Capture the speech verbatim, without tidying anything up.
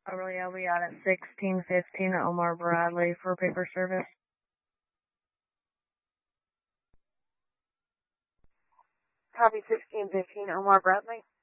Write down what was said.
Overly L B out at sixteen fifteen Omar Bradley for paper service. Copy sixteen fifteen Omar Bradley.